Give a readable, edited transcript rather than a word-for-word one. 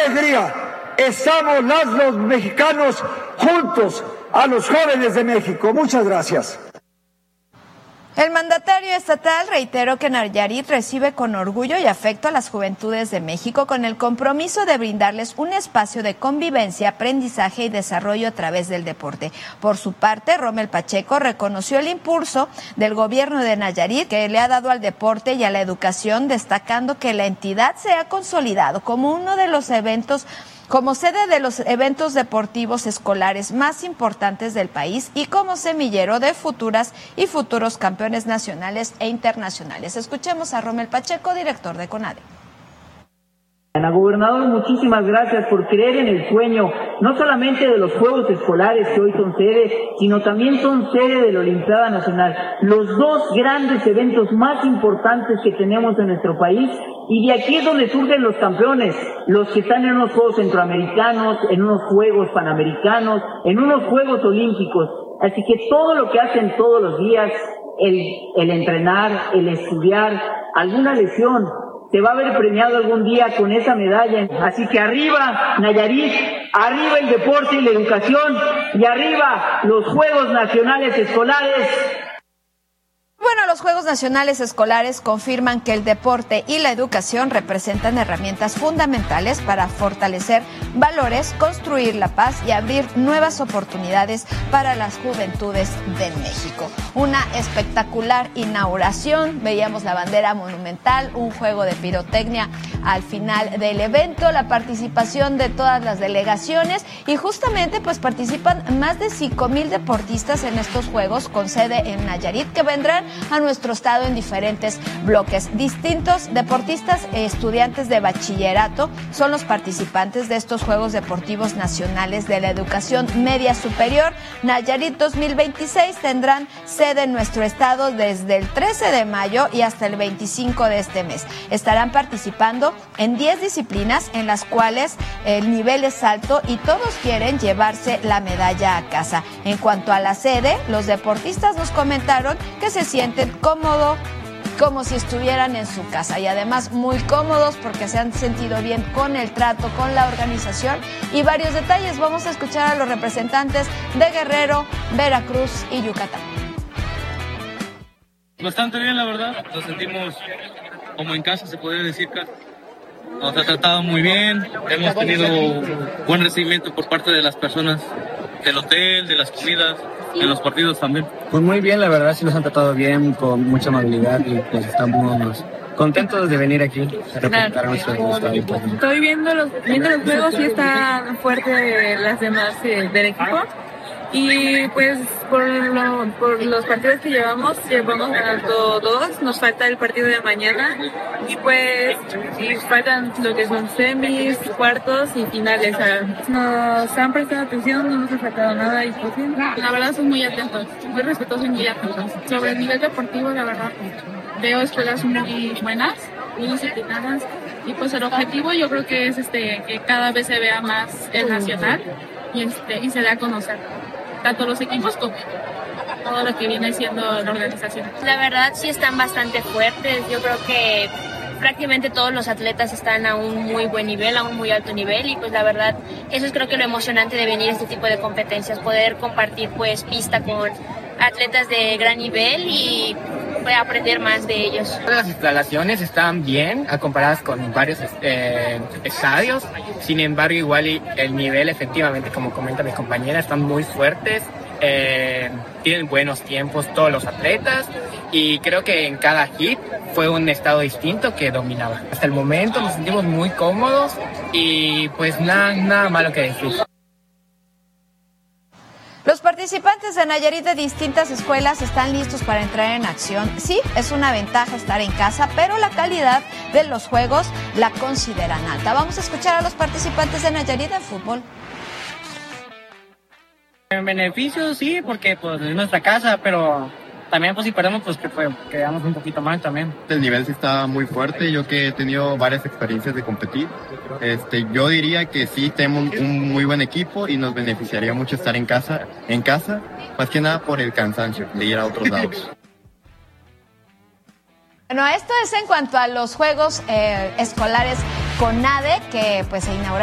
alegría! Estamos los mexicanos juntos a los jóvenes de México. Muchas gracias. El mandatario estatal reiteró que Nayarit recibe con orgullo y afecto a las juventudes de México con el compromiso de brindarles un espacio de convivencia, aprendizaje y desarrollo a través del deporte. Por su parte, Rommel Pacheco reconoció el impulso del gobierno de Nayarit que le ha dado al deporte y a la educación, destacando que la entidad se ha consolidado como uno de los eventos como sede de los eventos deportivos escolares más importantes del país y como semillero de futuras y futuros campeones nacionales e internacionales. Escuchemos a Rommel Pacheco, director de CONADE. Gobernador, muchísimas gracias por creer en el sueño, no solamente de los Juegos Escolares que hoy son sede, sino también son sede de la Olimpiada Nacional, los dos grandes eventos más importantes que tenemos en nuestro país, y de aquí es donde surgen los campeones, los que están en unos Juegos Centroamericanos, en unos Juegos Panamericanos, en unos Juegos Olímpicos. Así que todo lo que hacen todos los días, el entrenar, el estudiar, alguna lesión, se va a ver premiado algún día con esa medalla. Así que arriba Nayarit, arriba el deporte y la educación, y arriba los Juegos Nacionales Escolares. Bueno, los Juegos Nacionales Escolares confirman que el deporte y la educación representan herramientas fundamentales para fortalecer valores, construir la paz y abrir nuevas oportunidades para las juventudes de México. Una espectacular inauguración, veíamos la bandera monumental, un juego de pirotecnia al final del evento, la participación de todas las delegaciones y justamente pues participan más de 5,000 deportistas en estos Juegos con sede en Nayarit que vendrán a nuestro estado en diferentes bloques. Distintos deportistas, estudiantes de bachillerato son los participantes de estos Juegos Deportivos Nacionales de la Educación Media Superior. Nayarit 2026 tendrán sede en nuestro estado desde el 13 de mayo y hasta el 25 de este mes. Estarán participando en 10 disciplinas en las cuales el nivel es alto y todos quieren llevarse la medalla a casa. En cuanto a la sede, los deportistas nos comentaron que se sienten cómodos, como si estuvieran en su casa y además muy cómodos porque se han sentido bien con el trato, con la organización y varios detalles. Vamos a escuchar a los representantes de Guerrero, Veracruz y Yucatán. Bastante bien, la verdad. Nos sentimos como en casa, se podría decir. Nos ha tratado muy bien. Hemos tenido buen recibimiento por parte de las personas del hotel, de las comidas, de los partidos también. Pues muy bien, la verdad, sí nos han tratado bien, con mucha amabilidad y pues estamos contentos de venir aquí a representar a nuestro equipo. Estoy viendo los juegos y está fuerte las demás del equipo. Y pues por los partidos que llevamos ganando 2, nos falta el partido de mañana y pues faltan lo que son semis, cuartos y finales. Nos han prestado atención, no nos ha faltado nada y pues la verdad son muy atentos, muy respetuosos y muy atentos. Sobre el nivel deportivo, la verdad, veo escuelas muy buenas, muy disciplinadas y pues el objetivo yo creo que es que cada vez se vea más el nacional y se dé a conocer tanto los equipos como todo lo que viene siendo la organización. La verdad sí están bastante fuertes, yo creo que prácticamente todos los atletas están a un muy buen nivel, a un muy alto nivel y pues la verdad eso es creo que lo emocionante de venir a este tipo de competencias, poder compartir pues pista con atletas de gran nivel y aprender más de ellos. Las instalaciones están bien a comparadas con varios estadios, sin embargo igual el nivel efectivamente, como comenta mi compañera, están muy fuertes, tienen buenos tiempos todos los atletas y creo que en cada hit fue un estado distinto que dominaba. Hasta el momento nos sentimos muy cómodos y pues nada malo que decir. Los participantes de Nayarit de distintas escuelas están listos para entrar en acción. Sí, es una ventaja estar en casa, pero la calidad de los juegos la consideran alta. Vamos a escuchar a los participantes de Nayarit en fútbol. En beneficio sí, porque pues es nuestra casa, pero también pues si perdemos pues que quedamos un poquito mal también. El nivel sí está muy fuerte, yo que he tenido varias experiencias de competir, yo diría que sí tenemos un muy buen equipo y nos beneficiaría mucho estar en casa, más que nada por el cansancio de ir a otros lados. Bueno, esto es en cuanto a los Juegos Escolares CONADE que pues se inauguraron